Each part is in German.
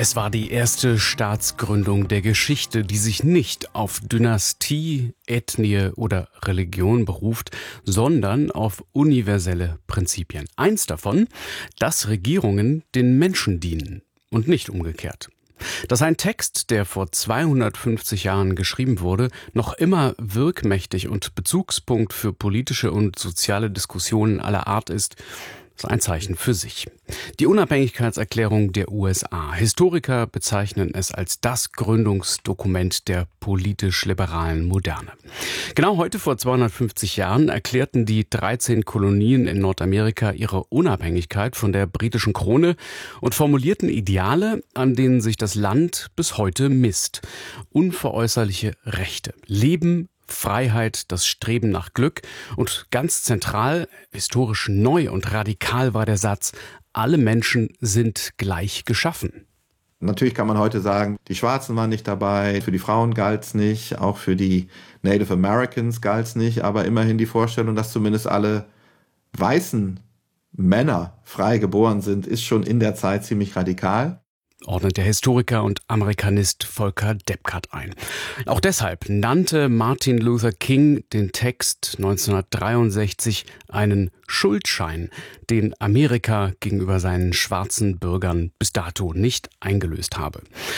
Es war die erste Staatsgründung der Geschichte, die sich nicht auf Dynastie, Ethnie oder Religion beruft, sondern auf universelle Prinzipien. Eins davon, dass Regierungen den Menschen dienen und nicht umgekehrt. Dass ein Text, der vor 250 Jahren geschrieben wurde, noch immer wirkmächtig und Bezugspunkt für politische und soziale Diskussionen aller Art ist ein Zeichen für sich. Die Unabhängigkeitserklärung der USA. Historiker bezeichnen es als das Gründungsdokument der politisch-liberalen Moderne. Genau heute vor 250 Jahren erklärten die 13 Kolonien in Nordamerika ihre Unabhängigkeit von der britischen Krone und formulierten Ideale, an denen sich das Land bis heute misst. Unveräußerliche Rechte, Leben, Freiheit, das Streben nach Glück und ganz zentral, historisch neu und radikal war der Satz, alle Menschen sind gleich geschaffen. Natürlich kann man heute sagen, die Schwarzen waren nicht dabei, für die Frauen galt's nicht, auch für die Native Americans galt's nicht, aber immerhin die Vorstellung, dass zumindest alle weißen Männer frei geboren sind, ist schon in der Zeit ziemlich radikal. Ordnet der Historiker und Amerikanist Volker Deppkart ein. Auch deshalb nannte Martin Luther King den Text 1963 einen Schuldschein, den Amerika gegenüber seinen schwarzen Bürgern bis dato nicht eingelöst habe.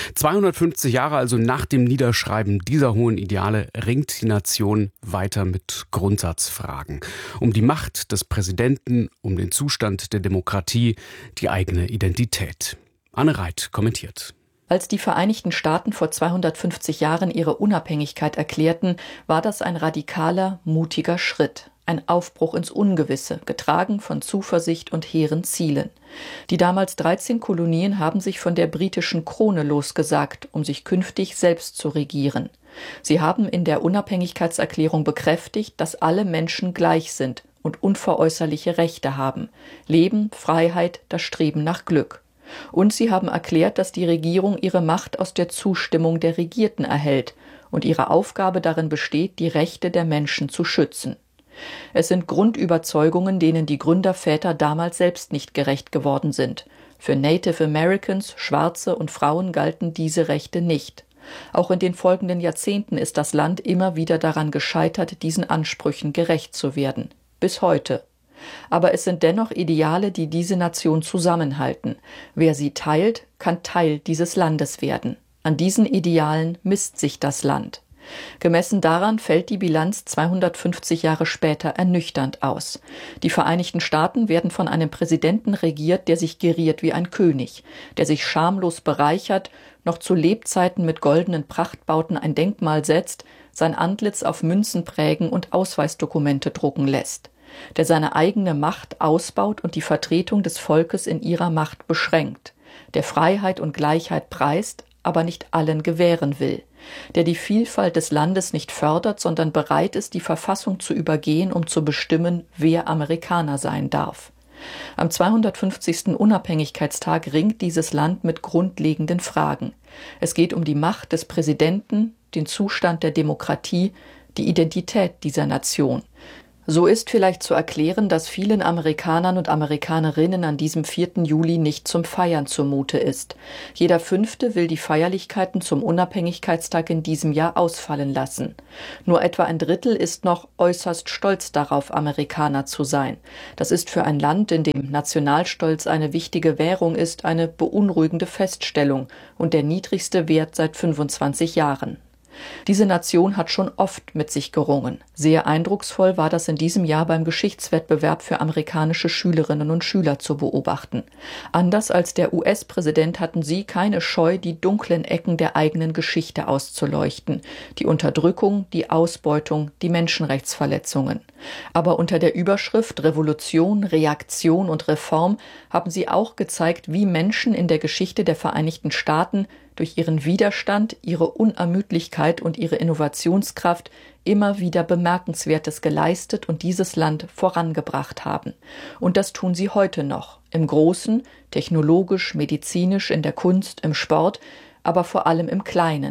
250 Jahre also nach dem Niederschreiben dieser hohen Ideale ringt die Nation weiter mit Grundsatzfragen. Um die Macht des Präsidenten, um den Zustand der Demokratie, die eigene Identität. Anne Reit kommentiert. Als die Vereinigten Staaten vor 250 Jahren ihre Unabhängigkeit erklärten, war das ein radikaler, mutiger Schritt. Ein Aufbruch ins Ungewisse, getragen von Zuversicht und hehren Zielen. Die damals 13 Kolonien haben sich von der britischen Krone losgesagt, um sich künftig selbst zu regieren. Sie haben in der Unabhängigkeitserklärung bekräftigt, dass alle Menschen gleich sind und unveräußerliche Rechte haben. Leben, Freiheit, das Streben nach Glück. Und sie haben erklärt, dass die Regierung ihre Macht aus der Zustimmung der Regierten erhält und ihre Aufgabe darin besteht, die Rechte der Menschen zu schützen. Es sind Grundüberzeugungen, denen die Gründerväter damals selbst nicht gerecht geworden sind. Für Native Americans, Schwarze und Frauen galten diese Rechte nicht. Auch in den folgenden Jahrzehnten ist das Land immer wieder daran gescheitert, diesen Ansprüchen gerecht zu werden. Bis heute. Aber es sind dennoch Ideale, die diese Nation zusammenhalten. Wer sie teilt, kann Teil dieses Landes werden. An diesen Idealen misst sich das Land. Gemessen daran fällt die Bilanz 250 Jahre später ernüchternd aus. Die Vereinigten Staaten werden von einem Präsidenten regiert, der sich geriert wie ein König, der sich schamlos bereichert, noch zu Lebzeiten mit goldenen Prachtbauten ein Denkmal setzt, sein Antlitz auf Münzen prägen und Ausweisdokumente drucken lässt, der seine eigene Macht ausbaut und die Vertretung des Volkes in ihrer Macht beschränkt, der Freiheit und Gleichheit preist, aber nicht allen gewähren will, der die Vielfalt des Landes nicht fördert, sondern bereit ist, die Verfassung zu übergehen, um zu bestimmen, wer Amerikaner sein darf. Am 250. Unabhängigkeitstag ringt dieses Land mit grundlegenden Fragen. Es geht um die Macht des Präsidenten, den Zustand der Demokratie, die Identität dieser Nation. So ist vielleicht zu erklären, dass vielen Amerikanern und Amerikanerinnen an diesem 4. Juli nicht zum Feiern zumute ist. Jeder Fünfte will die Feierlichkeiten zum Unabhängigkeitstag in diesem Jahr ausfallen lassen. Nur etwa ein Drittel ist noch äußerst stolz darauf, Amerikaner zu sein. Das ist für ein Land, in dem Nationalstolz eine wichtige Währung ist, eine beunruhigende Feststellung und der niedrigste Wert seit 25 Jahren. Diese Nation hat schon oft mit sich gerungen. Sehr eindrucksvoll war das in diesem Jahr beim Geschichtswettbewerb für amerikanische Schülerinnen und Schüler zu beobachten. Anders als der US-Präsident hatten sie keine Scheu, die dunklen Ecken der eigenen Geschichte auszuleuchten. Die Unterdrückung, die Ausbeutung, die Menschenrechtsverletzungen. Aber unter der Überschrift Revolution, Reaktion und Reform haben sie auch gezeigt, wie Menschen in der Geschichte der Vereinigten Staaten durch ihren Widerstand, ihre Unermüdlichkeit und ihre Innovationskraft immer wieder Bemerkenswertes geleistet und dieses Land vorangebracht haben. Und das tun sie heute noch. Im Großen, technologisch, medizinisch, in der Kunst, im Sport, aber vor allem im Kleinen.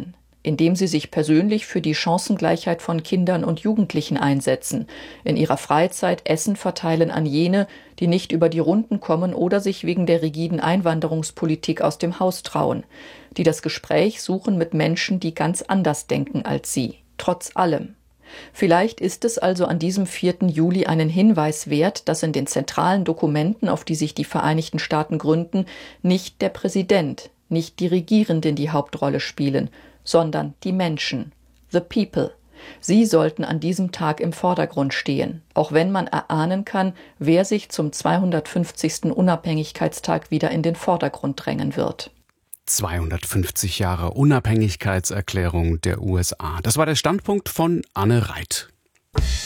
indem sie sich persönlich für die Chancengleichheit von Kindern und Jugendlichen einsetzen, in ihrer Freizeit Essen verteilen an jene, die nicht über die Runden kommen oder sich wegen der rigiden Einwanderungspolitik aus dem Haus trauen, die das Gespräch suchen mit Menschen, die ganz anders denken als sie, trotz allem. Vielleicht ist es also an diesem 4. Juli einen Hinweis wert, dass in den zentralen Dokumenten, auf die sich die Vereinigten Staaten gründen, nicht der Präsident, nicht die Regierenden die Hauptrolle spielen, sondern die Menschen, the people. Sie sollten an diesem Tag im Vordergrund stehen, auch wenn man erahnen kann, wer sich zum 250. Unabhängigkeitstag wieder in den Vordergrund drängen wird. 250 Jahre Unabhängigkeitserklärung der USA. Das war der Standpunkt von Anne Reit.